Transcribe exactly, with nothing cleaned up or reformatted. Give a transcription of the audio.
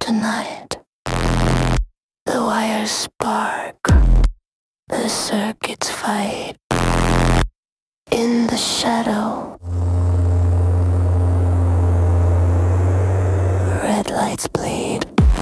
tonight. The wires spark, the circuits fight. In the shadows,